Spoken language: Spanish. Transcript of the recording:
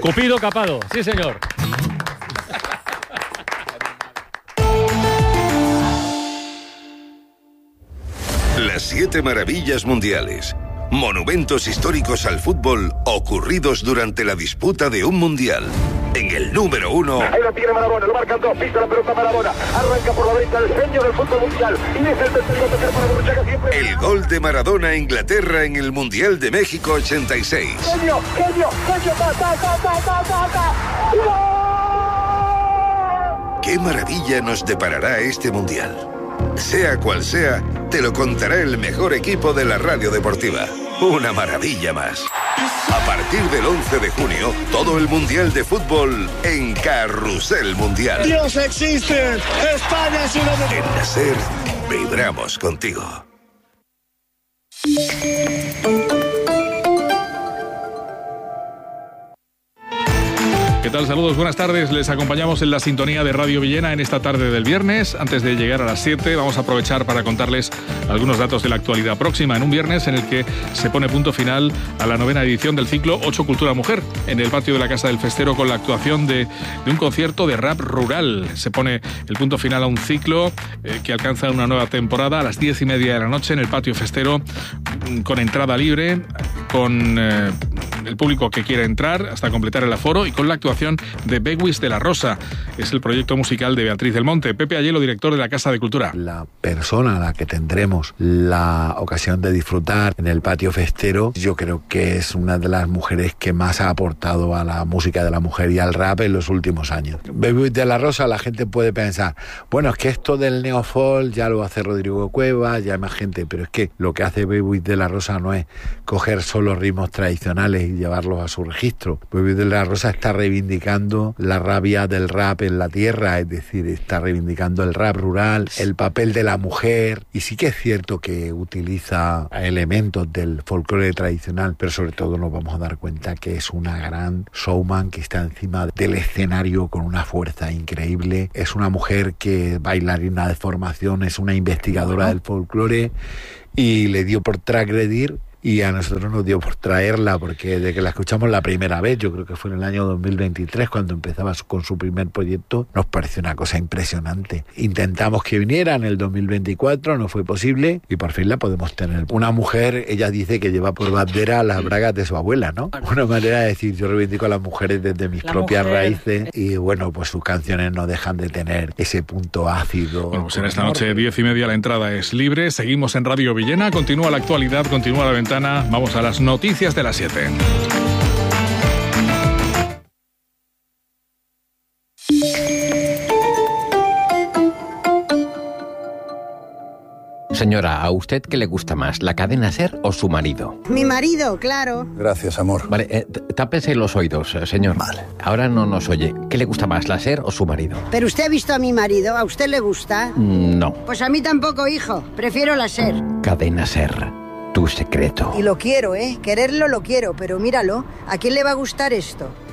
Cupido capado, sí señor. Las 7 maravillas mundiales. Monumentos históricos al fútbol ocurridos durante la disputa de un mundial. En el número 1... Ahí lo tiene Maradona, lo marcan dos, pisa la pelota Maradona. Arranca por la derecha el genio del fútbol mundial. Y es el tercer para Borruchaga siempre. El gol de Maradona a Inglaterra en el Mundial de México 86. Genio, ¡gol! ¿Qué maravilla nos deparará este mundial? Sea cual sea, te lo contará el mejor equipo de la radio deportiva. Una maravilla más. A partir del 11 de junio, todo el Mundial de Fútbol en Carrusel Mundial. ¡Dios existe! ¡España es una... En la SER, vibramos contigo. ¿Qué tal? Saludos, buenas tardes. Les acompañamos en la sintonía de Radio Villena en esta tarde del viernes. Antes de llegar a las 7, vamos a aprovechar para contarles algunos datos de la actualidad próxima en un viernes en el que se pone punto final a la 9ª edición del ciclo 8 Cultura Mujer en el patio de la Casa del Festero con la actuación de un concierto de rap rural. Se pone el punto final a un ciclo que alcanza una nueva temporada a las 10:30 de la noche en el patio Festero con entrada libre, con el público que quiera entrar hasta completar el aforo y con la actuación de Bewis de la Rosa. Es el proyecto musical de Beatriz del Monte. Pepe Ayelo, director de la Casa de Cultura. La persona a la que tendremos la ocasión de disfrutar en el patio festero, yo creo que es una de las mujeres que más ha aportado a la música de la mujer y al rap en los últimos años. Bewis de la Rosa, la gente puede pensar, bueno, es que esto del neofolk ya lo hace Rodrigo Cuevas, ya hay más gente, pero es que lo que hace Bewis de la Rosa no es coger solo ritmos tradicionales y llevarlos a su registro. Bewis de la Rosa está reivindicando la rabia del rap en la tierra, es decir, está reivindicando el rap rural, el papel de la mujer, y sí que es cierto que utiliza elementos del folclore tradicional, pero sobre todo nos vamos a dar cuenta que es una gran showman que está encima del escenario con una fuerza increíble. Es una mujer que es bailarina de formación, es una investigadora del folclore y le dio por transgredir. Y a nosotros nos dio por traerla, porque desde que la escuchamos la primera vez, yo creo que fue en el año 2023, cuando empezaba con su primer proyecto, nos pareció una cosa impresionante. Intentamos que viniera en el 2024, no fue posible, y por fin la podemos tener. Una mujer, ella dice que lleva por bandera las bragas de su abuela, ¿no? Una manera de decir, yo reivindico a las mujeres desde mis propias raíces, y bueno, pues sus canciones no dejan de tener ese punto ácido. Bueno, pues en esta noche, 10:30, la entrada es libre. Seguimos en Radio Villena, continúa la actualidad, continúa la ventana. Vamos a las noticias de las 7. Señora, ¿a usted qué le gusta más, la cadena SER o su marido? Mi marido, claro. Gracias, amor. Vale, tápese los oídos, señor. Vale. Ahora no nos oye. ¿Qué le gusta más, la SER o su marido? ¿Pero usted ha visto a mi marido? ¿A usted le gusta? No. Pues a mí tampoco, hijo. Prefiero la SER. Cadena SER, tu secreto. Y lo quiero, ¿eh? Quererlo lo quiero, pero míralo. ¿A quién le va a gustar esto?